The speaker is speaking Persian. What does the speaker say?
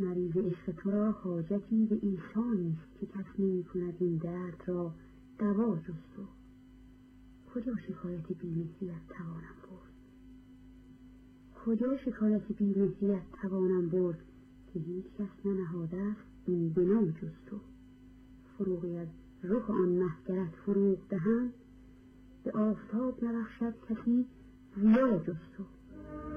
مریض عشق تو را حاجتی به عیسی نیست که کس نمی کند این درد را دوا جز تو. کجا شکایت بی‌مثلیت توانم برد؟ کجا شکایت بی‌مثلیت توانم برد که هیچ کس ننهاده است این بنا جز تو. فروغی از رخ آن مهگرت فروغ دهند، به آفتاب نبخشد کسی ضیا جز تو.